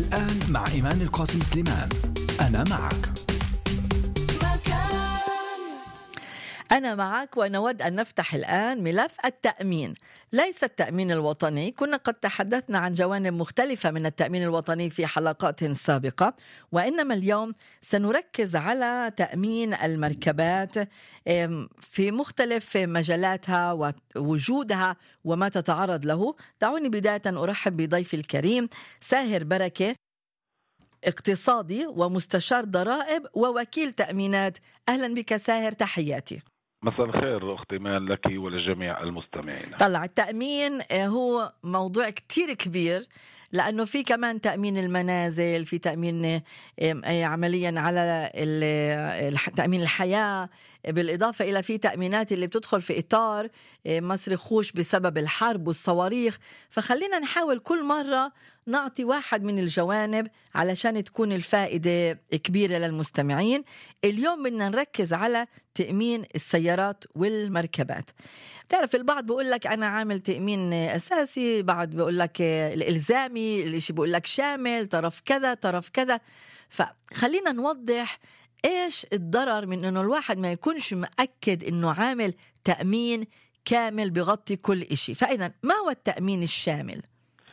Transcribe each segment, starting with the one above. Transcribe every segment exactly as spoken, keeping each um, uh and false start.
الآن مع إيمان القاسم سليمان. أنا معك. أنا معك، ونود أن نفتح الآن ملف التأمين. ليس التأمين الوطني، كنا قد تحدثنا عن جوانب مختلفة من التأمين الوطني في حلقات سابقة، وإنما اليوم سنركز على تأمين المركبات في مختلف مجالاتها ووجودها وما تتعرض له. دعوني بداية أرحب بضيفي الكريم ساهر بركة، اقتصادي ومستشار ضرائب ووكيل تأمينات. أهلا بك ساهر، تحياتي. مساء الخير أختي مان لك ولجميع المستمعين. طلع التأمين هو موضوع كتير كبير، لأنه في كمان تأمين المنازل، في تأمين عمليا على تأمين الحياة، بالإضافة إلى في تأمينات اللي بتدخل في إطار مصر خوش بسبب الحرب والصواريخ. فخلينا نحاول كل مرة نعطي واحد من الجوانب علشان تكون الفائدة كبيرة للمستمعين. اليوم بدنا نركز على تأمين السيارات والمركبات. تعرف البعض بيقول لك أنا عامل تأمين أساسي، بعض بيقول لك الإلزامي، الإشي بيقول لك شامل، طرف كذا طرف كذا. فخلينا نوضح إيش الضرر من إنه الواحد ما يكونش مأكد إنه عامل تأمين كامل بغطي كل إشي. فإذا ما هو التأمين الشامل؟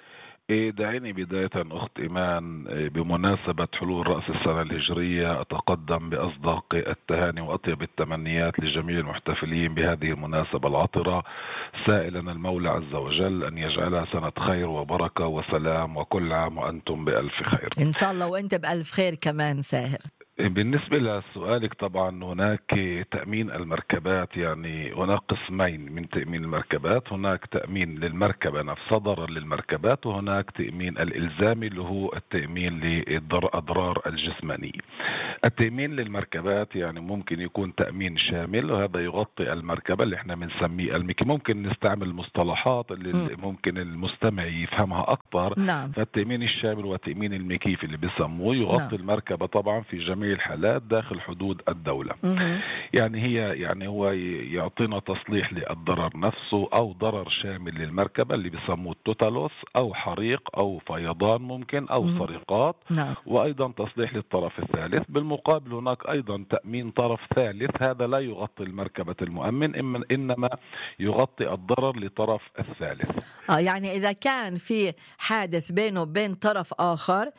دعيني بداية أخت إيمان بمناسبة حلول رأس السنة الهجرية أتقدم بأصدق التهاني وأطيب التمنيات لجميع المحتفلين بهذه المناسبة العطرة، سائلا المولى عز وجل أن يجعلها سنة خير وبركة وسلام، وكل عام وأنتم بألف خير إن شاء الله، وأنت بألف خير كمان ساهر. بالنسبة لسؤالك، طبعا هناك تأمين المركبات، يعني هناك قسمين من تأمين المركبات. هناك تأمين للمركبة نفسها ضرر للمركبات، وهناك تأمين الإلزامي اللي هو التأمين للأضرار الجسمانية. التأمين للمركبات يعني ممكن يكون تأمين شامل، وهذا يغطي المركبة اللي احنا بنسميه المكي. ممكن نستعمل مصطلحات اللي م. ممكن المستمع يفهمها أكثر. نعم. فالتأمين الشامل وتأمين المكيف اللي بيسموه يغطي نعم. المركبة طبعا في جميع الحالات داخل حدود الدولة. مه. يعني هي يعني هو يعطينا تصليح للضرر نفسه أو ضرر شامل للمركبة اللي بيسموه التوتالوس أو حريق أو فيضان ممكن أو مه. سرقات. نعم. وأيضا تصليح للطرف الثالث. بالمقابل هناك أيضا تأمين طرف ثالث، هذا لا يغطي المركبة المؤمن، إنما يغطي الضرر لطرف الثالث. آه يعني إذا كان في حادث بينه وبين طرف آخر،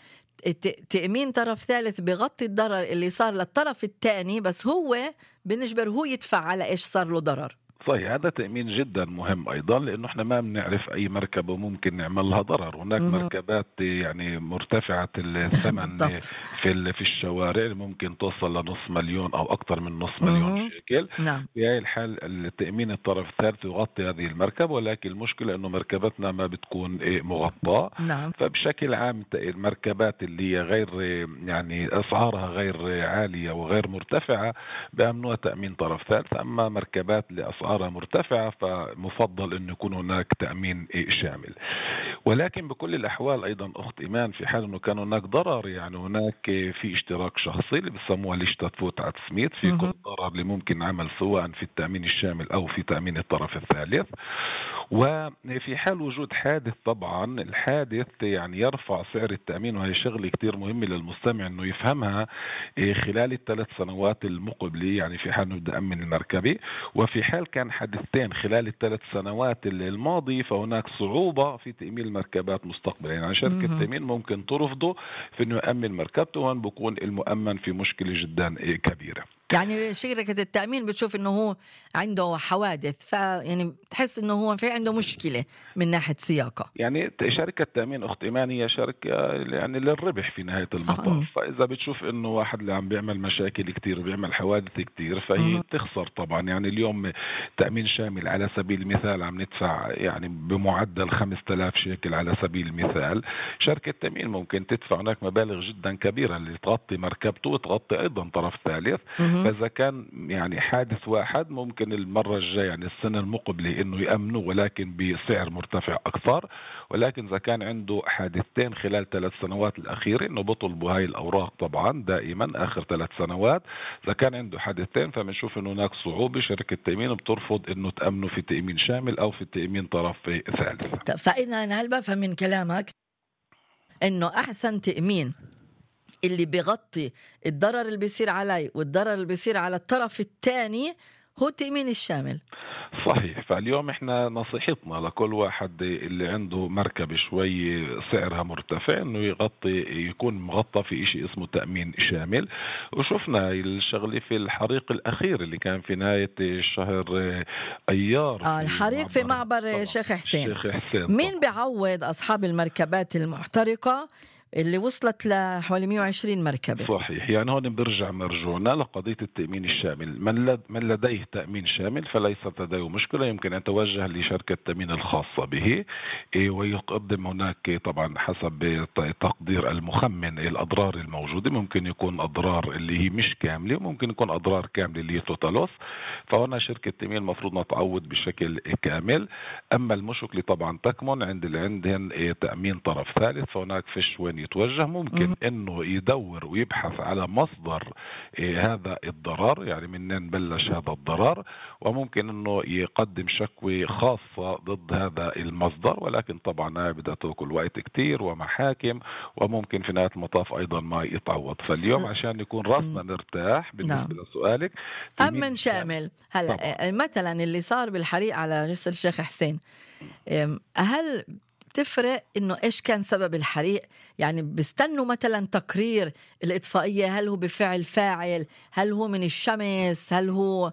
تأمين طرف ثالث بغطي الضرر اللي صار للطرف الثاني، بس هو بنجبر هو يدفع على إيش صار له ضرر. صحيح، هذا تأمين جدا مهم أيضا، لأنه احنا ما بنعرف أي مركبة ممكن نعمل لها ضرر. هناك مه. مركبات يعني مرتفعة الثمن في في الشوارع ممكن توصل لنص مليون أو أكثر من نص مليون شيكل. نعم. في هاي الحال التأمين الطرف الثالث يغطي هذه المركبة، ولكن المشكلة إنه مركبتنا ما بتكون مغطاة. نعم. فبشكل عام المركبات اللي هي غير يعني أسعارها غير عالية وغير مرتفعة بأمنوها تأمين طرف ثالث. أما مركبات لأسعار مرتفعة فمفضل أن يكون هناك تأمين شامل. ولكن بكل الأحوال أيضا أخت إيمان، في حال أنه كان هناك ضرر، يعني هناك في اشتراك شخصي اللي بيسموها الاشتاتفوت عد سميث في كل ضرر اللي ممكن عمل سواء في التأمين الشامل أو في تأمين الطرف الثالث. وفي حال وجود حادث، طبعا الحادث يعني يرفع سعر التأمين، وهي شغلة كتير مهمة للمستمع أنه يفهمها خلال الثلاث سنوات المقبلة. يعني في حال نبدأ أمن المركبة، وفي حال كان حادثتين خلال الثلاث سنوات الماضية فهناك صعوبة في تأمين المركبات مستقبلا. يعني شركة التأمين ممكن ترفضه في أنه يأمن مركبته، وأن بيكون المؤمن في مشكلة جدا كبيرة. يعني شركة التأمين بتشوف إنه هو عنده حوادث، فيعني تحس إنه هو في عنده مشكلة من ناحية سياقة. يعني شركة التأمين أخت إيمان هي شركة يعني للربح في نهاية المطاف. فإذا بتشوف إنه واحد اللي عم بيعمل مشاكل كتير وبيعمل حوادث كتير فهي تخسر طبعا. يعني اليوم تأمين شامل على سبيل المثال عم ندفع يعني بمعدل خمسة آلاف شيكل على سبيل المثال. شركة التأمين ممكن تدفع هناك مبالغ جدا كبيرة اللي تغطي مركبته وتغطي أيضا طرف ثالث. فإذا كان يعني حادث واحد ممكن المرة الجاية يعني السنة المقبلة إنه يأمنوا ولكن بسعر مرتفع أكثر. ولكن إذا كان عنده حادثتين خلال ثلاث سنوات الأخيرة إنه بطلبوا هاي الأوراق طبعا دائما آخر ثلاث سنوات. إذا كان عنده حادثتين فبنشوف إنه هناك صعوبة، شركة التأمين بترفض إنه تأمنه في تأمين شامل أو في تأمين طرف ثالث. فإذا هل بفهم من كلامك إنه أحسن تأمين اللي بيغطي الضرر اللي بيصير علي والضرر اللي بيصير على الطرف الثاني هو التأمين الشامل. صحيح. فاليوم احنا نصيحتنا لكل واحد اللي عنده مركبة شوي سعرها مرتفع انه يغطي، يكون مغطى في اشي اسمه تأمين شامل. وشفنا الشغلة في الحريق الاخير اللي كان في نهاية الشهر ايار، آه الحريق في معبر شيخ حسين. الشيخ حسين مين بيعوض اصحاب المركبات المحترقة اللي وصلت لحوالي مئة وعشرين مركبة؟ صحيح. يعني هون بنرجع مرجونا لقضية التأمين الشامل. من, لد من لديه تأمين شامل فليس لديه مشكلة، يمكن أن يتوجه لشركة التأمين الخاصة به ويقدم هناك طبعا حسب تقدير المخمن الأضرار الموجودة. ممكن يكون أضرار اللي هي مش كاملة، ممكن يكون أضرار كاملة اللي هي توتالوس، فهنا شركة التأمين المفروض نتعوض بشكل كامل. أما المشكلة طبعا تكمن عند اللي عندهم تأمين طرف ثالث، فهناك فيش وين يتوجه. ممكن انه يدور ويبحث على مصدر إيه هذا الضرر، يعني منين بلش هذا الضرر، وممكن انه يقدم شكوى خاصة ضد هذا المصدر. ولكن طبعا بدها تاكل وقت كتير ومحاكم، وممكن في نهاية المطاف ايضا ما يتعوض. فاليوم عشان يكون راسنا مرتاح بالنسبة نعم. لسؤالك، أمن شامل. هلا مثلا اللي صار بالحريق على جسر الشيخ حسين، هل بتفرق إنه إيش كان سبب الحريق؟ يعني بيستنوا مثلا تقرير الإطفائية، هل هو بفعل فاعل، هل هو من الشمس، هل هو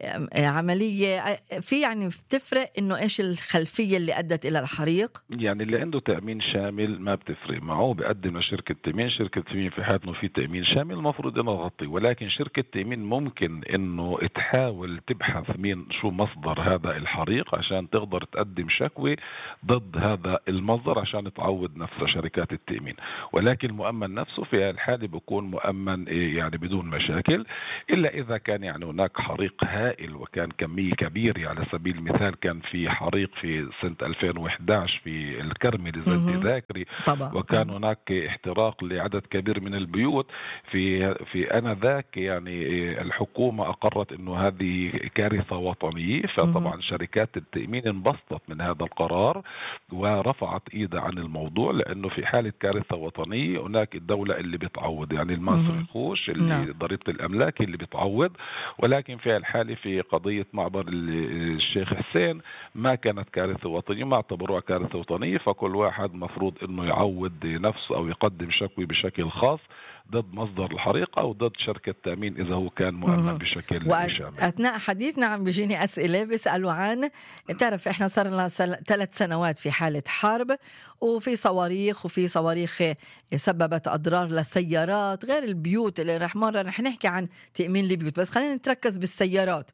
عملية في، يعني بتفرق إنه إيش الخلفية اللي أدت إلى الحريق؟ يعني اللي عنده تأمين شامل ما بتفرق معه، بقدم لشركة تأمين. شركة تأمين في حالة إنه في تأمين شامل المفروض إنه يغطي، ولكن شركة تأمين ممكن إنه تحاول تبحث مين شو مصدر هذا الحريق عشان تقدر تقدم شكوى ضد هذا المصدر عشان تعوض نفسها شركات التأمين. ولكن المؤمن نفسه في الحالة بيكون مؤمن يعني بدون مشاكل، إلا إذا كان يعني هناك حريق هائل وكان كمية كبيرة. يعني على سبيل المثال كان في حريق في سنة ألفين وإحدى عشر في الكرمل زي ذاكري، وكان هناك احتراق لعدد كبير من البيوت في في آنذاك. يعني الحكومة أقرت إنه هذه كارثة وطنية، فطبعا شركات التأمين انبسطت من هذا القرار ورفعت إيدها عن الموضوع، لأنه في حالة كارثة وطنية هناك الدولة اللي بتعوض، يعني المصري يخوش اللي ضريبة الأملاك اللي بتعوض. ولكن في الحالة في قضية معبر الشيخ حسين ما كانت كارثة وطنية، ما اعتبروها كارثة وطنية، فكل واحد مفروض انه يعوض نفسه او يقدم شكوى بشكل خاص ضد مصدر الحريق او ضد شركة تأمين اذا هو كان مؤمن بشكل شامل. واثناء حديثنا عم بيجيني اسئله بيسالوا عن، بتعرف احنا صار لنا ثلاث سنوات في حاله حرب، وفي صواريخ وفي صواريخ سببت اضرار للسيارات غير البيوت اللي رح مره رح نحكي عن تأمين البيوت، بس خلينا نتركز بالسيارات.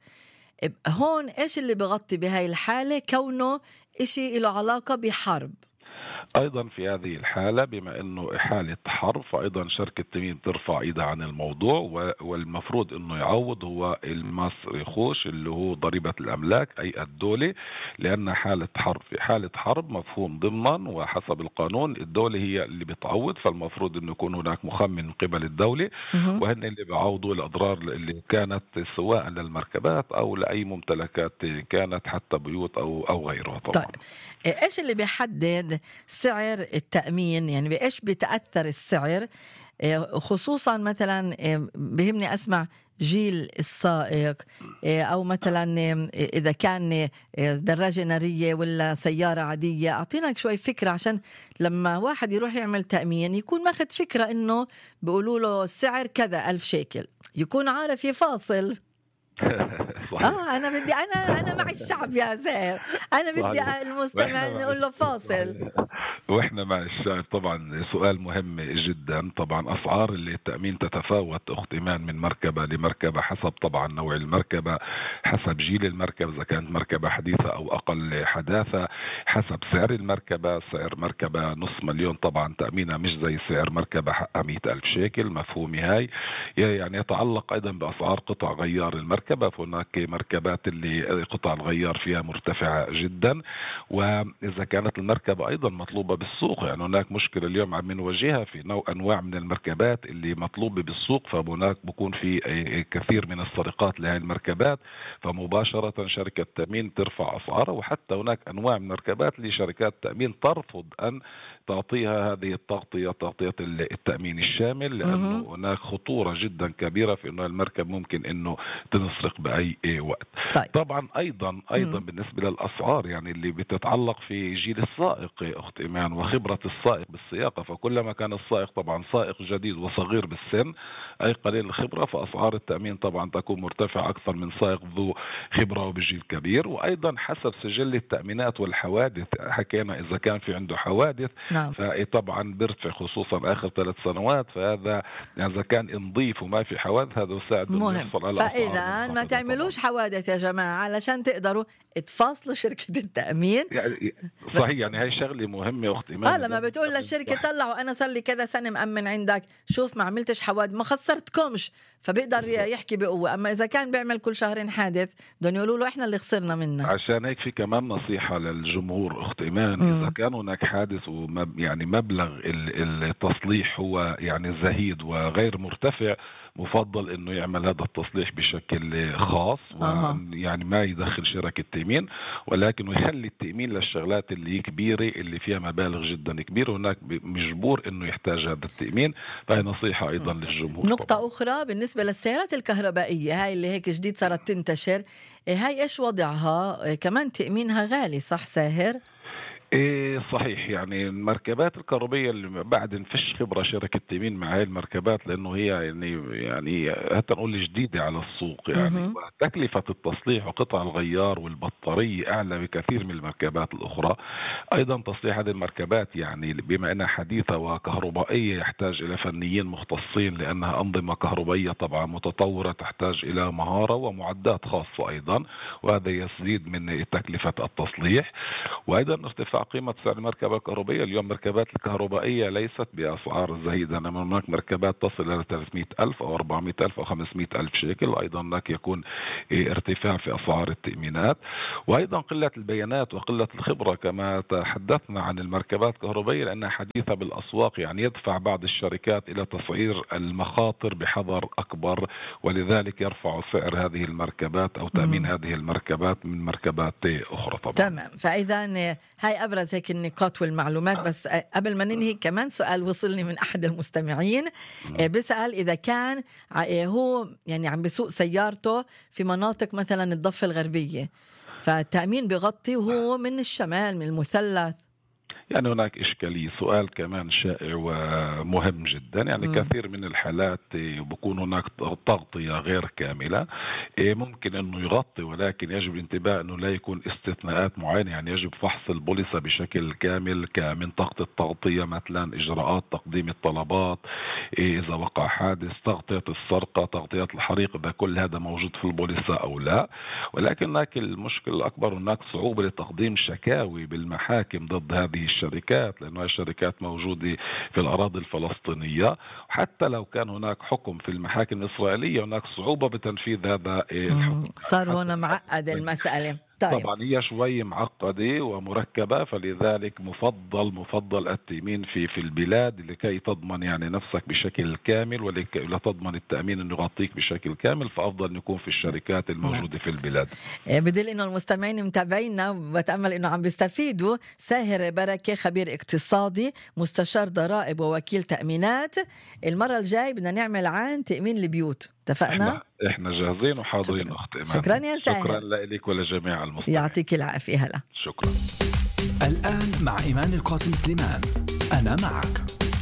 هون ايش اللي بغطي بهاي الحاله كونه اشي له علاقه بحرب؟ ايضا في هذه الحاله بما انه حاله حرب، فايضا شركه تأمين بترفع ايدها عن الموضوع، والمفروض انه يعوض هو المصري خوش اللي هو ضريبه الاملاك اي الدوله، لان حاله حرب. في حاله حرب مفهوم ضمنا وحسب القانون الدوله هي اللي بتعوض، فالمفروض انه يكون هناك مخمن من قبل الدوله وهن اللي بيعوضوا الاضرار اللي كانت سواء للمركبات او لاي ممتلكات كانت، حتى بيوت او او غيرها. طبعا طيب ايش اللي بيحدد سعر التأمين؟ يعني بإيش بيتأثر السعر؟ خصوصا مثلا بهمني أسمع جيل السائق، أو مثلا إذا كان دراجة نارية ولا سيارة عادية. أعطينا شوي فكرة عشان لما واحد يروح يعمل تأمين يكون ماخد فكرة إنه بيقولوا له السعر كذا ألف شيكل، يكون عارف يفاصل. اه انا بدي انا انا مع الشعب يا زهر، انا بدي المستمع نقول له فاصل. واحنا مع الشعب طبعا. سؤال مهم جدا. طبعا اسعار التأمين تتفاوت اخت ايمان من مركبه لمركبه حسب طبعا نوع المركبه، حسب جيل المركبه اذا كانت مركبه حديثه او اقل حداثه، حسب سعر المركبه. سعر مركبه نص مليون طبعا تأمينها مش زي سعر مركبه حقها مئة ألف شيكل، مفهومي هاي. يعني يتعلق ايضا باسعار قطع غيار المركبه، فهناك مركبات اللي قطع الغيار فيها مرتفعه جدا، واذا كانت المركبه ايضا مطلوبه بالسوق. يعني هناك مشكله اليوم عم نواجهها في نوع انواع من المركبات اللي مطلوبه بالسوق، فهناك بكون في كثير من السرقات لهذه المركبات، فمباشره شركه تأمين ترفع اسعارها. وحتى هناك انواع من المركبات لشركات تأمين ترفض ان تعطيها هذه التغطية، تغطية التأمين الشامل، لأنه مهم. هناك خطورة جدا كبيرة في أنه المركب ممكن أنه تنسرق بأي وقت. طيب. طبعا أيضا أيضا مم. بالنسبة للأسعار يعني اللي بتتعلق في جيل السائق أخت إيمان وخبرة السائق بالسياقة، فكلما كان السائق طبعا سائق جديد وصغير بالسن أي قليل الخبرة، فأسعار التأمين طبعا تكون مرتفعة أكثر من سائق ذو خبرة وبجيل كبير. وأيضا حسب سجل التأمينات والحوادث، حكينا إذا كان في عنده حوادث نعم. فطبعا بيرتفع خصوصا آخر ثلاث سنوات، فهذا يعني إذا كان نضيف وما في حوادث هذا يساعد إنه مهم. يحصل على أسعار فإذا ما منخفضة تعملوش طبعا. حوادث يا جماعة علشان تقدروا تفاصلوا شركة التأمين. يعني صحيح، يعني هي شغلة مهمة أختي إيمان. اه لما بتقول للشركة طلعوا أنا صار لي كذا سنة مأمن عندك، شوف ما عملتش حوادث ما خسرتكمش، فبيقدر يحكي بقوة. أما إذا كان بيعمل كل شهرين حادث بدهم يقولوا له إحنا اللي خسرنا منه. عشان هيك في كمان نصيحة للجمهور أخت إيمان، إذا كان هناك حادث ومب يعني مبلغ التصليح هو يعني زهيد وغير مرتفع، مفضل انه يعمل هذا التصليح بشكل خاص ويعني ما يدخل شركة تأمين، ولكن يخلي التأمين للشغلات اللي كبيرة اللي فيها مبالغ جدا كبيرة، هناك مجبور انه يحتاج هذا التأمين. فهي نصيحة ايضا للجمهور. نقطة طبعا. اخرى بالنسبة للسيارات الكهربائية هاي اللي هيك جديد صارت تنتشر، هاي ايش وضعها؟ كمان تأمينها غالي صح ساهر؟ ايه صحيح، يعني المركبات الكهربية اللي بعد نفش خبرة شركة تأمين مع هاي المركبات، لانه هي يعني يعني حتى نقول جديدة على السوق يعني، وتكلفة التصليح وقطع الغيار والبطارية اعلى بكثير من المركبات الاخرى. ايضا تصليح هذه المركبات يعني بما انها حديثة وكهربائية يحتاج الى فنيين مختصين، لانها انظمة كهربائية طبعا متطورة تحتاج الى مهارة ومعدات خاصة ايضا، وهذا يزيد من تكلفة التصليح. وايضا ارتفاع قيمة سعر المركبة الكهربائية. اليوم المركبات الكهربائية ليست بأسعار زهيدة، إنما هناك مركبات تصل إلى ثلاثمئة ألف أو أربعمئة ألف أو خمسمئة ألف شيكل. أيضا هناك يكون ارتفاع في أسعار التأمينات، وأيضا قلة البيانات وقلة الخبرة كما تحدثنا عن المركبات الكهربائية، لأنها حديثة بالأسواق، يعني يدفع بعض الشركات إلى تصعير المخاطر بحذر أكبر، ولذلك يرفع سعر هذه المركبات أو تأمين هذه المركبات من مركبات أخرى طبعا. تمام. فإذا هاي أبرز هيك النقاط والمعلومات. بس قبل ما ننهي كمان سؤال وصلني من أحد المستمعين بيسأل إذا كان هو يعني عم بيسوق سيارته في مناطق مثلا الضفة الغربية، فالتأمين بغطي وهو من الشمال من المثلث. يعني هناك إشكالية، سؤال كمان شائع ومهم جدا. يعني م. كثير من الحالات بكون هناك تغطية غير كاملة، ممكن أنه يغطي، ولكن يجب الانتباه أنه لا يكون استثناءات معينة. يعني يجب فحص البوليصة بشكل كامل كمنطقة التغطية، مثلا إجراءات تقديم الطلبات إذا وقع حادث، تغطية السرقة، تغطية الحريق، إذا كل هذا موجود في البوليصة أو لا. ولكن هناك المشكلة الأكبر، هناك صعوبة لتقديم شكاوي بالمحاكم ضد هذه الشركات، لأنه الشركات موجودة في الأراضي الفلسطينية. حتى لو كان هناك حكم في المحاكم الإسرائيلية هناك صعوبة بتنفيذ هذا الحكم. صار هنا معقد المسألة. طيب. طبعا هي شوي معقدة ومركبة، فلذلك مفضل مفضل التأمين في في البلاد لكي تضمن يعني نفسك بشكل كامل، ولكي لا تضمن التأمين أن يغطيك بشكل كامل، فأفضل نكون في الشركات الموجودة في البلاد. بدل إنه المستمعين متابعينا وبتأمل إنه عم بيستفيدوا. ساهر بركة خبير اقتصادي مستشار ضرائب ووكيل تأمينات. المرة الجاي بدنا نعمل عن تأمين البيوت، اتفقنا؟ احنا, احنا جاهزين وحاضرين أخت إيمان. شكرا يا ساهر. شكرا لك ولجميع المستمعين. يعطيك العافية. هلا. شكرا. الآن مع إيمان القاسم سليمان، أنا معك.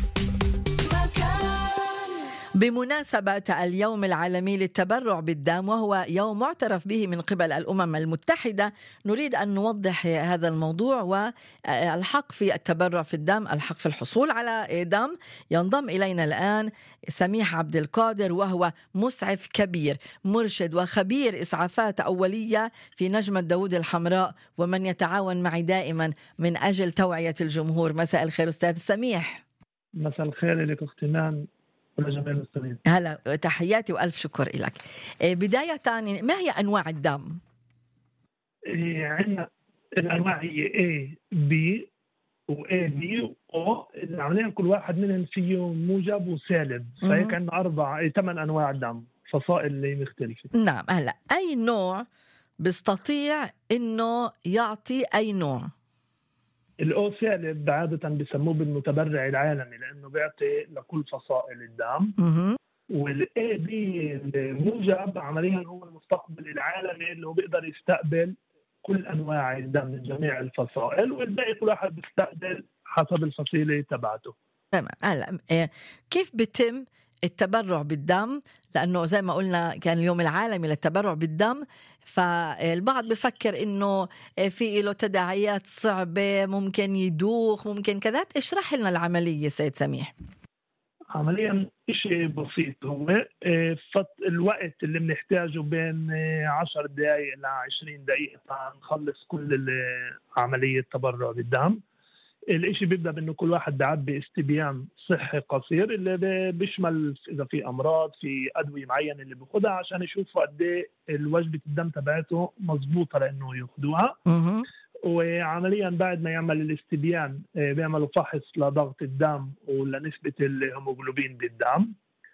بمناسبة اليوم العالمي للتبرع بالدم، وهو يوم معترف به من قبل الأمم المتحدة، نريد أن نوضح هذا الموضوع والحق في التبرع في الدم، الحق في الحصول على دم. ينضم إلينا الآن سميح عبد القادر، وهو مسعف كبير، مرشد وخبير إسعافات أولية في نجمة داود الحمراء، ومن يتعاون معي دائما من أجل توعية الجمهور. مساء الخير أستاذ سميح. مساء الخير لك أختي مان. هلا، تحياتي وألف شكر لك. بداية ما هي أنواع الدم؟ عندنا الأنواع هي A B و A B و O. العملية كل واحد منهم فيه موجب وسالب، فهيك عندنا أربع ثمان أنواع دم، فصائل اللي مختلفة. نعم. هلا أي نوع بيستطيع إنه يعطي أي نوع؟ الأو سالب عادة بيسموه بالمتبرع العالمي لأنه بيعطي لكل فصائل الدم. مهم. والاي بي الموجب عمليا هو المستقبل العالمي اللي هو بيقدر يستقبل كل انواع الدم من جميع الفصائل، والباقي كل واحد بيستقبل حسب الفصيله تبعته. تمام. هلا إيه، كيف بتم التبرع بالدم؟ لأنه زي ما قلنا كان اليوم العالمي للتبرع بالدم، فالبعض بفكر إنه في له تداعيات صعبة، ممكن يدوخ، ممكن كذا. اشرح لنا العملية سيد سميح. عمليا شيء بسيط، هو آه، فت- الوقت اللي بنحتاجه بين آه، عشر دقائق ل عشرين دقيقة نخلص كل ال- عملية تبرع بالدم. الاشي بيبدأ بأنه كل واحد بيعبي استبيان صحي قصير اللي بي- بيشمل إذا في أمراض، في أدوية معينة اللي بياخدها، عشان يشوفوا قد إيه الوجبة الدم تبعته مضبوطة لأنه ياخدوها. مهم. وعمليا بعد ما يعمل الاستبيان آه، بيعملوا فحص لضغط الدم ولنسبة الهيموغلوبين بالدم.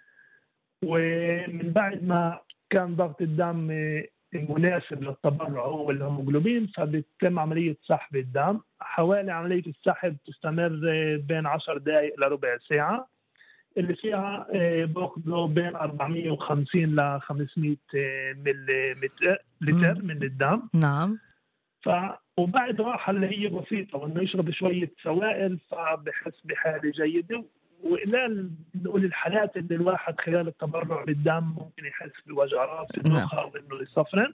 ومن بعد ما كان ضغط الدم آه، مناسب للتبرع هو الهيموغلوبين، فبتتم عملية سحب الدم. حوالي عملية السحب تستمر آه، بين عشر دقائق لربع ساعة، اللي فيها آه، باخذوا بين أربعمية وخمسين ل خمسمية ملي لتر من الدم. نعم. ف وبعد راحة اللي هي بسيطة وإنه يشرب شوية سوائل فبحس بحالة جيدة. وإلى نقول الحالات اللي الواحد خلال التبرع بالدم ممكن يحس بوجع راس، نعم. الدوخة، وإنه يصفرن.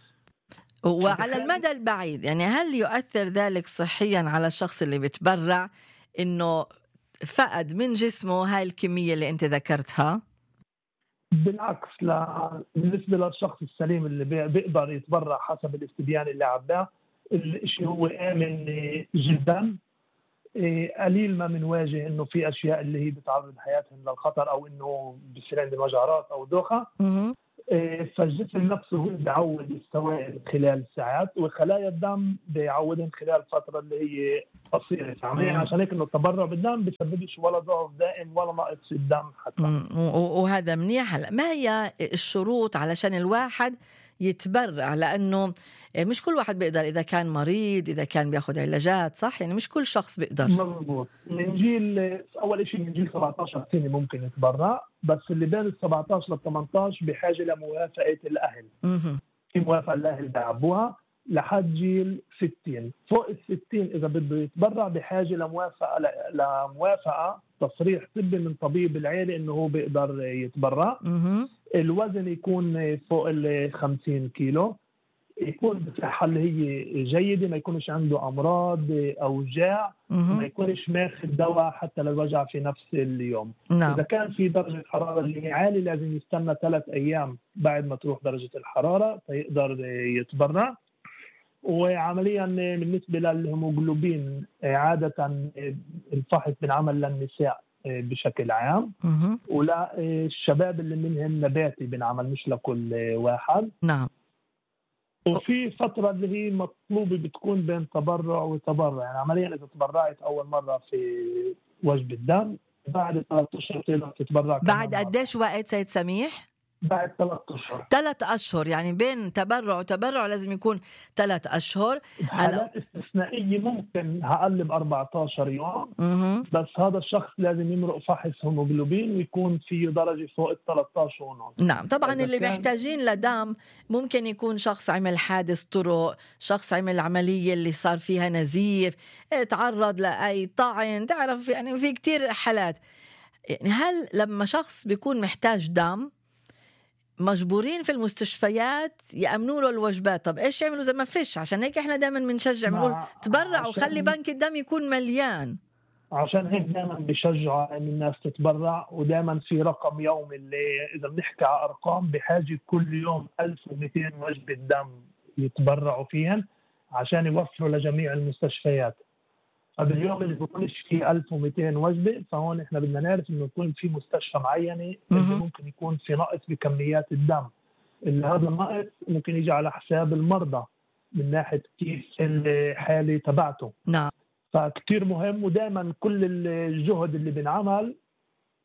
وعلى المدى البعيد يعني هل يؤثر ذلك صحيا على الشخص اللي بتبرع إنه فقد من جسمه هاي الكمية اللي أنت ذكرتها؟ بالعكس، لا بالنسبة للشخص السليم اللي بي- بيقدر يتبرع حسب الاستبيان اللي عباه، الشيء هو آمن جدا. إيه، قليل ما بنواجه انه في اشياء اللي هي بتعرض حياتهم للخطر او انه بصير عندهم وجع راس او دوخه. مهم. إيه، فالجسم نفسه هو بيعود السوائل خلال ساعات، وخلايا الدم بيعودهم خلال فتره اللي هي قصيره. عمليا عشان هيك انه التبرع بالدم بيسببش ولا ضعف دائم ولا نقص في الدم حتى. مم. و- وهذا منيح. هلا ما هي الشروط علشان الواحد يتبرع؟ لأنه مش كل واحد بيقدر، إذا كان مريض، إذا كان بياخد علاجات، صح؟ يعني مش كل شخص بيقدر. مضبوط. من جيل اول شيء من جيل سبعطعش سنه ممكن يتبرع، بس اللي بين ال سبعطعش لل ثمانطعش بحاجه لموافقه الاهل. مهم. في موافقه الاهل بيعبوها لحد جيل ستين. فوق ال ستين اذا بده يتبرع بحاجه لموافقه لموافقه تصريح طبي من طبيب العيله انه هو بيقدر يتبرع. مهم. الوزن يكون فوق ال خمسين كيلو، يكون بصحة اللي هي جيدة، ما يكونش عنده أمراض أوجاع، ما مهم. يكونش ماخذ دواء حتى للوجع في نفس اليوم. نعم. إذا كان في درجة حرارة اللي هي عالية لازم يستنى ثلاث أيام بعد ما تروح درجة الحرارة فيقدر يتبرع. وعمليا بالنسبة للهيموغلوبين عادة الفحص بنعمل للنساء بشكل عام، مهم. ولا الشباب اللي منهم نباتي بنعمل مش لكل واحد. نعم. وفي فترة اللي هي مطلوبة بتكون بين تبرع وتبرع. يعني عمليا إذا تبرعت أول مرة في وجبة دم بعد ثلاثة أشهر تقدر تتبرع كمان بعد مرة. قديش وقت سيد سميح؟ بعد ثلاثة أشهر. ثلاث أشهر، يعني بين تبرع وتبرع لازم يكون ثلاث أشهر. حالات استثنائية ممكن أقل ب أربعة عشر يوم، مهم. بس هذا الشخص لازم يمرق فحص هيموغلوبين ويكون فيه درجة فوق ال ثلاثة عشر ونص. نعم. طبعا إذا اللي كان- محتاجين لدم ممكن يكون شخص عمل حادث طرق، شخص عمل عملية اللي صار فيها نزيف، اه، تعرض لأي طعن، تعرف يعني في كتير حالات. يعني هل لما شخص بيكون محتاج دم مجبورين في المستشفيات يأمنوا له الوجبات؟ طب إيش يعملوا زي ما فيش؟ عشان هيك إحنا دائما بنشجع بنقول مع- تبرع عشان- وخلي بنك الدم يكون مليان. عشان هيك دائما بشجع ان الناس تتبرع، ودائما في رقم يومي اللي اذا بنحكي على ارقام بحاجه كل يوم ألف ومئتين وجبه دم يتبرعوا فيهن عشان يوفروا لجميع المستشفيات. فباليوم اللي بيكونش فيه ألف ومئتين وجبه فهون احنا بدنا نعرف انه يكون في مستشفى معينه اللي مهم. ممكن يكون في نقص بكميات الدم، اللي هذا النقص ممكن يجي على حساب المرضى من ناحيه كيف الحاله تبعته. نعم. فكتير مهم، ودائما كل الجهد اللي بنعمل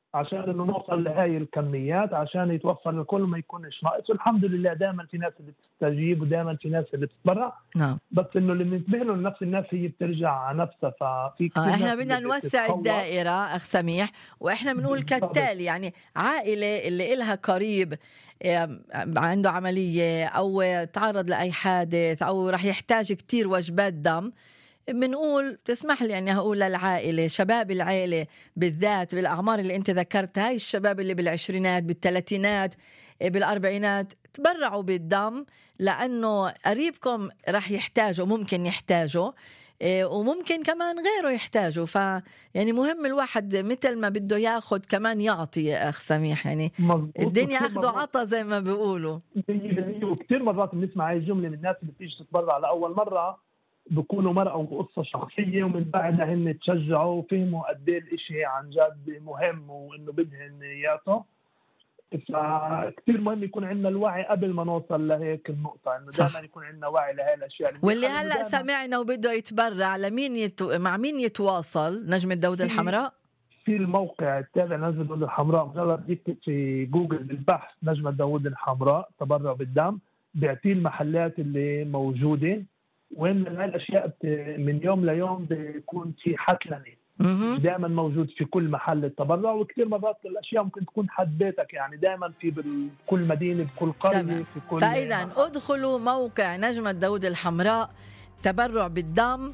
عشان انه نوصل لهاي الكميات عشان يتوفر لكل ما يكونش ناقص. والحمد لله دائما في ناس اللي بتستجيب ودائما في ناس اللي بتتبرع. نعم. بس انه اللي بننتبه له لنفس الناس هي بترجع على نفسها. ففي آه احنا بدنا نوسع الدائره اخ سميح، واحنا بنقول كالتالي يعني عائله اللي إلها قريب عنده عمليه او تعرض لاي حادث او راح يحتاج كتير وجبات دم، بنقول تسمح لي يعني هقول للعائلة، شباب العائلة بالذات بالأعمار اللي أنت ذكرتها، هاي الشباب اللي بالعشرينات بالثلاثينات بالأربعينات، تبرعوا بالدم لأنه قريبكم رح يحتاجوا، ممكن يحتاجوا وممكن كمان غيره يحتاجوا. ف يعني مهم الواحد مثل ما بده ياخد كمان يعطي يا أخ سميح، يعني الدنيا أخذوا عطا زي ما بيقولوا. وكتير مرات بنسمع هاي الجملة من الناس اللي بتيجي تتبرع لأول مرة، بكونوا مرأة وقصة شخصية ومن بعدها هن تشجعوا وفهموا قد ايه الاشي عن جد مهم وانه بدهن يعطوا. فكتير مهم يكون عندنا الوعي قبل ما نوصل لهيك النقطة، انه دائما يكون عندنا وعي لهي الاشياء. واللي هلا سمعنا وبده يتبرع لمين يتو... مع مين يتواصل؟ نجمة داود الحمراء في الموقع التابع نجمة داود الحمراء، مجرد يكتب في جوجل بالبحث نجمة داود الحمراء تبرع بالدم، بيعطيه المحلات اللي موجودة. وين هالاشياء من يوم ليوم بيكون في حتلنه دائما موجود في كل محل التبرع. وكثير مرات الاشياء ممكن تكون حد بيتك، يعني دائما في بكل مدينه بكل قريه في كل. فاذا ادخلوا موقع نجمة داود الحمراء تبرع بالدم،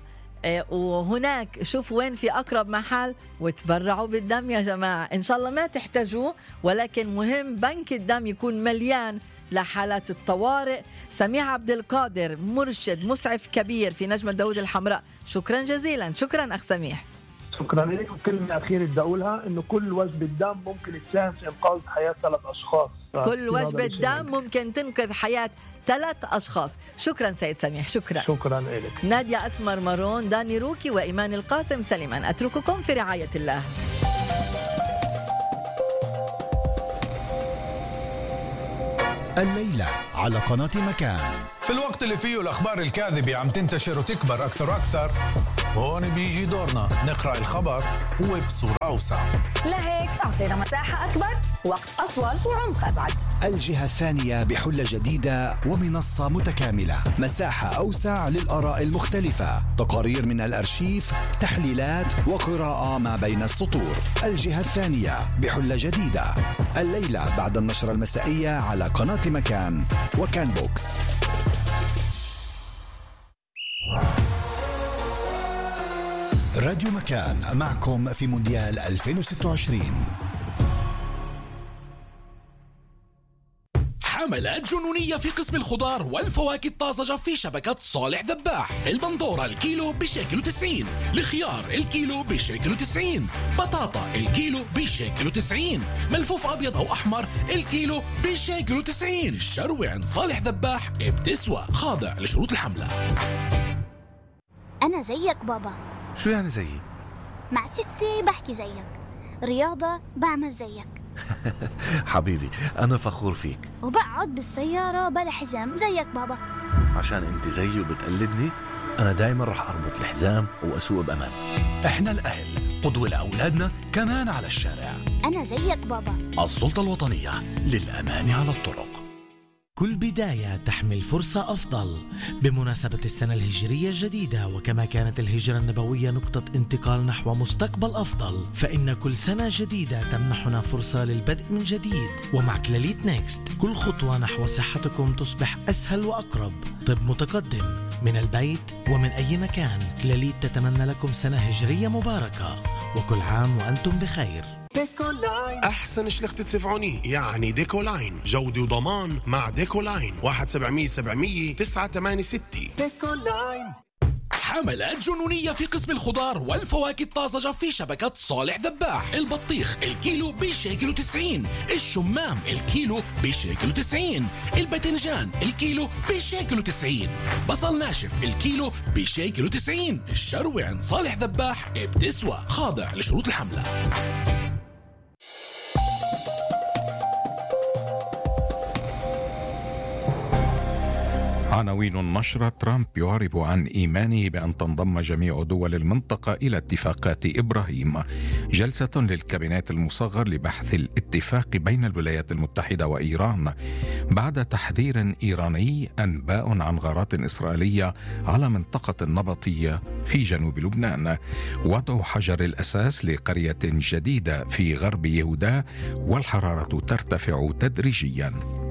وهناك شوف وين في أقرب محل وتبرعوا بالدم يا جماعة. إن شاء الله ما تحتاجوه، ولكن مهم بنك الدم يكون مليان لحالات الطوارئ. سميح عبد القادر مرشد مسعف كبير في نجمة داود الحمراء، شكرا جزيلا. شكرا أخ سميح. شكرا لك. وكلمة أخيرة بدي أقولها، إنه كل وجبة دم ممكن تساهم في إنقاذ حياة ثلاث أشخاص. كل وجبة دم ممكن تنقذ حياة ثلاث أشخاص. شكرا سيد سميح. شكرا. شكرا لك. نادية أسمر مارون، داني روكي، وإيمان القاسم سليمان، أترككم في رعاية الله. الليلة على قناة مكان. في الوقت اللي فيه الأخبار الكاذبة عم تنتشر وتكبر أكثر وأكثر، هون بيجي دورنا نقرأ الخبر وبصورة أوسع. لهيك أعطينا مساحة أكبر، وقت أطول، وعمق أبعد. الجهة الثانية بحلة جديدة ومنصة متكاملة، مساحة أوسع للآراء المختلفة، تقارير من الأرشيف، تحليلات وقراءة ما بين السطور. الجهة الثانية بحلة جديدة، الليلة بعد النشرة المسائية على قناة مكان وكان بوكس. راديو مكان معكم في مونديال ألفين وستة وعشرين. حملات جنونية في قسم الخضار والفواكه الطازجة في شبكة صالح ذباح. البندورة الكيلو بشيكل وتسعين، الخيار الكيلو بشيكل وتسعين، بطاطا الكيلو بشيكل وتسعين، ملفوف أبيض أو أحمر الكيلو بشيكل وتسعين. الشروة عند صالح ذباح بتسوى، خاضع لشروط الحملة. أنا زيك بابا. شو يعني زيي؟ مع ستي بحكي زيك، رياضة بعمل زيك. حبيبي أنا فخور فيك. وبقعد بالسيارة بلا حزام زيك بابا. عشان أنت زيي وبتقلدني، أنا دايما رح أربط الحزام وأسوق بأمان. إحنا الأهل قدوة لأولادنا كمان على الشارع. أنا زيك بابا. السلطة الوطنية للأمان على الطرق. كل بداية تحمل فرصة أفضل. بمناسبة السنة الهجرية الجديدة، وكما كانت الهجرة النبوية نقطة انتقال نحو مستقبل أفضل، فإن كل سنة جديدة تمنحنا فرصة للبدء من جديد. ومع كلاليت نيكست كل خطوة نحو صحتكم تصبح أسهل وأقرب. طب متقدم من البيت ومن أي مكان. كلاليت تتمنى لكم سنة هجرية مباركة، وكل عام وأنتم بخير. ديكولاين أحسن شلخة سفعوني، يعني ديكولاين جودة وضمان مع ديكولاين. واحد سبعمية سبعمية تسعة ثمانية ستة. ديكولاين. حملات جنونية في قسم الخضار والفواكه الطازجة في شبكة صالح ذباح. البطيخ الكيلو بشيكل وتسعين، الشمام الكيلو بشيكل وتسعين، الباذنجان الكيلو بشيكل وتسعين، بصل ناشف الكيلو بشيكل وتسعين. الشروة عند صالح ذباح بتسوى، خاضع لشروط الحملة. عن عناوين النشرة: ترامب يعرب عن إيمانه بأن تنضم جميع دول المنطقة إلى اتفاقات إبراهيم. جلسة للكابينات المصغر لبحث الاتفاق بين الولايات المتحدة وإيران بعد تحذير إيراني أنباء عن غارات إسرائيلية على منطقة النبطية في جنوب لبنان. وضع حجر الأساس لقرية جديدة في غرب يهودا والحرارة ترتفع تدريجيا.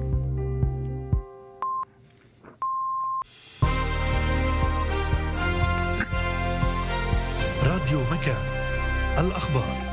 راديو مكان، الأخبار.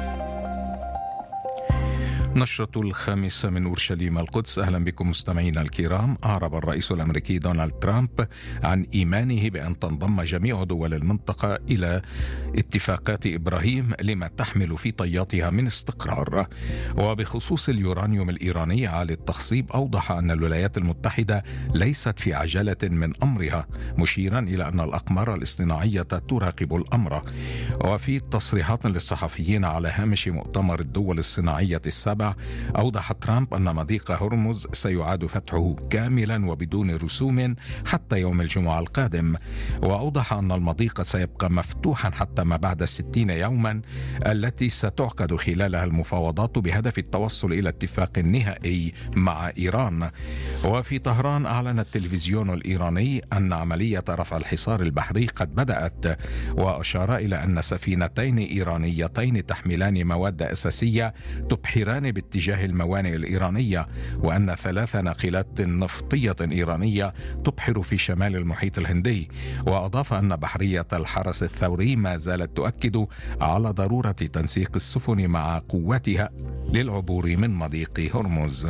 نشرة الخامسة من أورشليم القدس. أهلا بكم مستمعينا الكرام. أعرب الرئيس الأمريكي دونالد ترامب عن إيمانه بأن تنضم جميع دول المنطقة إلى اتفاقات إبراهيم لما تحمل في طياتها من استقرار. وبخصوص اليورانيوم الإيراني عالي التخصيب، أوضح أن الولايات المتحدة ليست في عجلة من أمرها، مشيرا إلى أن الأقمار الاصطناعية تراقب الأمر. وفي تصريحات للصحفيين على هامش مؤتمر الدول الصناعية السابع، أوضح ترامب أن مضيق هرمز سيعاد فتحه كاملا وبدون رسوم حتى يوم الجمعة القادم. وأوضح أن المضيق سيبقى مفتوحا حتى ما بعد ستين يوما التي ستعقد خلالها المفاوضات بهدف التوصل إلى اتفاق نهائي مع إيران. وفي طهران، أعلن التلفزيون الإيراني أن عملية رفع الحصار البحري قد بدأت، وأشار إلى أن سفينتين إيرانيتين تحملان مواد أساسية تبحران باتجاه الموانئ الإيرانية، وأن ثلاث ناقلات نفطية إيرانية تبحر في شمال المحيط الهندي. وأضاف أن بحرية الحرس الثوري ما زالت تؤكد على ضرورة تنسيق السفن مع قواتها للعبور من مضيق هرمز.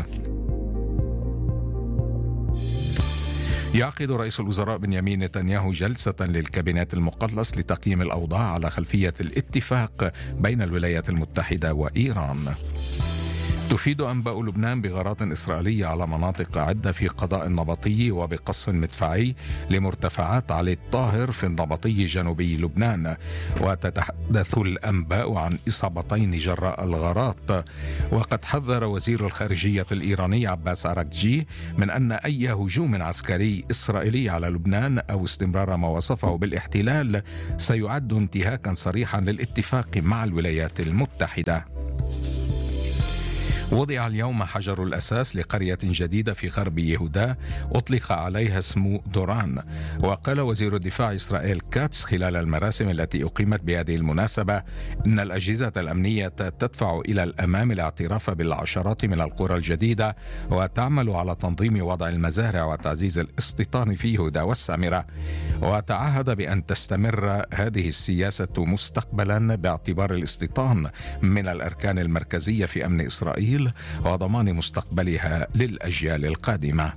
يعقد رئيس الوزراء بنيامين نتنياهو جلسة للكابينات المقلص لتقييم الأوضاع على خلفية الاتفاق بين الولايات المتحدة وإيران. تفيد أنباء لبنان بغارات إسرائيلية على مناطق عدة في قضاء النبطي وبقصف مدفعي لمرتفعات علي الطاهر في النبطي جنوبي لبنان. وتتحدث الأنباء عن إصابتين جراء الغارات. وقد حذر وزير الخارجية الإيراني عباس أراغجي من أن أي هجوم عسكري إسرائيلي على لبنان أو استمرار ما وصفه بالاحتلال سيعد انتهاكا صريحا للاتفاق مع الولايات المتحدة. وضع اليوم حجر الأساس لقرية جديدة في غرب يهودا أطلق عليها اسم دوران. وقال وزير الدفاع إسرائيل كاتس خلال المراسم التي أقيمت بهذه المناسبة إن الأجهزة الأمنية تدفع إلى الأمام الاعتراف بالعشرات من القرى الجديدة وتعمل على تنظيم وضع المزارع وتعزيز الاستيطان في يهودا والسامرة. وتعهد بأن تستمر هذه السياسة مستقبلا باعتبار الاستيطان من الأركان المركزية في أمن إسرائيل وضمان مستقبلها للأجيال القادمة.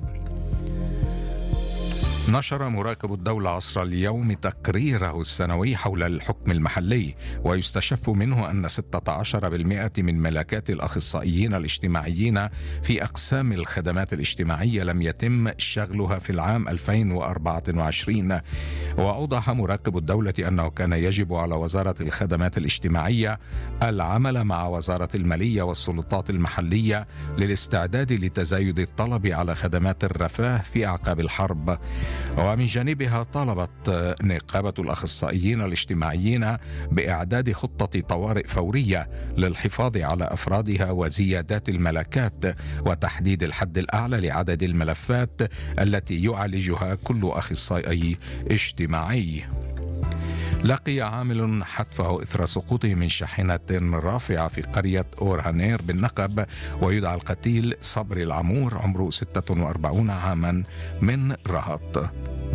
نشر مراقب الدولة عصر اليوم تقريره السنوي حول الحكم المحلي، ويستشف منه أن ستة عشر بالمئة من ملكات الأخصائيين الاجتماعيين في أقسام الخدمات الاجتماعية لم يتم شغلها في العام ألفين وأربعة وعشرين. وأوضح مراقب الدولة أنه كان يجب على وزارة الخدمات الاجتماعية العمل مع وزارة المالية والسلطات المحلية للاستعداد لتزايد الطلب على خدمات الرفاه في أعقاب الحرب. ومن جانبها طالبت نقابة الأخصائيين الاجتماعيين بإعداد خطة طوارئ فورية للحفاظ على أفرادها وزيادات الملكات وتحديد الحد الأعلى لعدد الملفات التي يعالجها كل أخصائي اجتماعي. لقي عامل حتفه إثر سقوطه من شاحنة رافعة في قرية أورهانير بالنقب، ويدعى القتيل صبر العمور عمره ستة وأربعين عاما من رهط.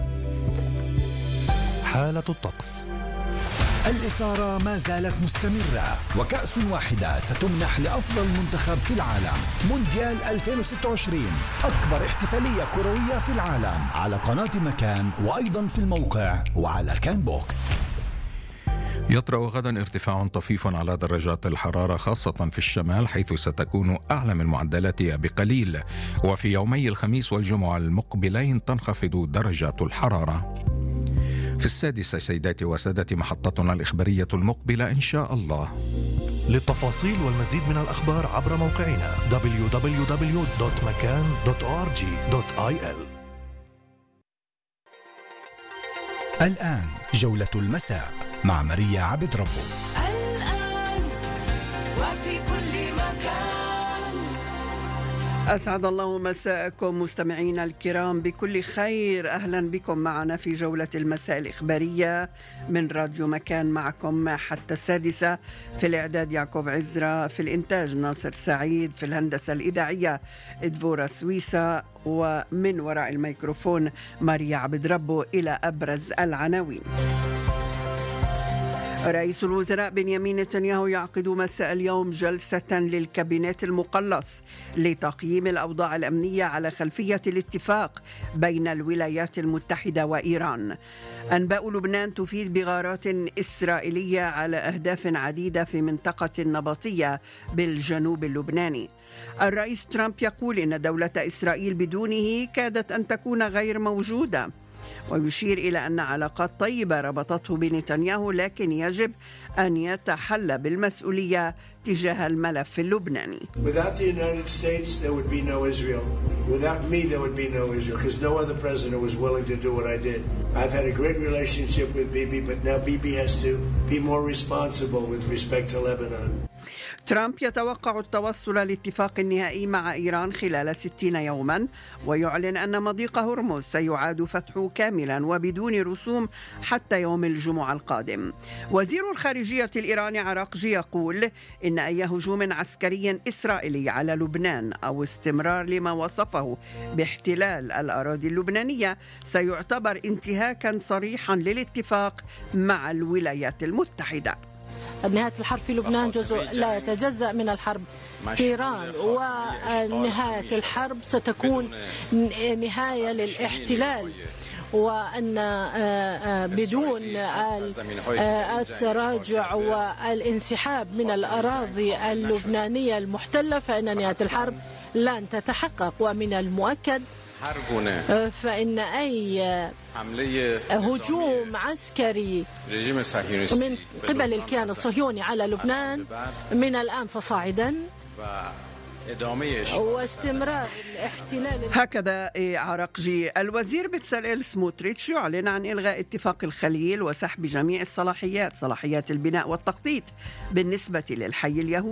حالة الطقس. الإثارة ما زالت مستمرة، وكأس واحدة ستمنح لأفضل منتخب في العالم. مونديال ألفين وستة وعشرين، أكبر احتفالية كروية في العالم، على قناة مكان وأيضا في الموقع وعلى كان بوكس. يطرأ غدا ارتفاع طفيف على درجات الحرارة خاصة في الشمال، حيث ستكون أعلى من معدلاتها بقليل. وفي يومي الخميس والجمعة المقبلين تنخفض درجات الحرارة. في السادسة سيداتي وسادتي محطتنا الإخبارية المقبلة إن شاء الله. للتفاصيل والمزيد من الأخبار عبر موقعنا دبليو دبليو دبليو دوت مكان دوت أو آر جي دوت آي إل. الآن جولة المساء مع ماريا عبد ربه. الآن وفي كل مكان. أسعد الله مساءكم مستمعينا الكرام بكل خير. أهلا بكم معنا في جولة المساء الإخبارية من راديو مكان. معكم حتى السادسة. في الإعداد يعقوب عزرا، في الإنتاج ناصر سعيد، في الهندسة الإذاعية إدفورا سويسا، ومن وراء الميكروفون ماريا عبد ربه. إلى أبرز العناوين. رئيس الوزراء بنيامين نتنياهو يعقد مساء اليوم جلسة للكابينت المقلص لتقييم الأوضاع الأمنية على خلفية الاتفاق بين الولايات المتحدة وإيران. أنباء لبنان تفيد بغارات إسرائيلية على أهداف عديدة في منطقة نبطية بالجنوب اللبناني. الرئيس ترامب يقول إن دولة إسرائيل بدونه كادت أن تكون غير موجودة، ويشير إلى أن علاقات طيبة ربطته بنتنياهو، لكن يجب أن يتحلى بالمسؤولية تجاه الملف اللبناني. Without the United States there would be no Israel. Without me there would be no Israel because no other president was willing to do what I did. I've had a great relationship with Bibi, but now Bibi has to be more responsible with respect to Lebanon. ترامب يتوقع التوصل لاتفاق نهائي مع إيران خلال ستين يوما، ويعلن أن مضيق هرمز سيعاد فتحه كاملا وبدون رسوم حتى يوم الجمعة القادم. وزير الخارجية الإيراني عراقجي يقول إن أي هجوم عسكري إسرائيلي على لبنان أو استمرار لما وصفه باحتلال الأراضي اللبنانية سيعتبر انتهاكا صريحا للاتفاق مع الولايات المتحدة. نهاية الحرب في لبنان جزء لا يتجزأ من الحرب في إيران، ونهاية الحرب ستكون نهاية للاحتلال، وأن بدون التراجع والانسحاب من الأراضي اللبنانية المحتلة فإن نهاية الحرب لن تتحقق. ومن المؤكد فإن أي هجوم عسكري من قبل الكيان الصهيوني على لبنان من الآن فصاعدا واستمرار الاحتلال. هكذا عراقجي. الوزير بتساليل سموتريتش يعلن عن إلغاء اتفاق الخليل وسحب جميع الصلاحيات، صلاحيات البناء والتخطيط بالنسبة للحي اليهودي.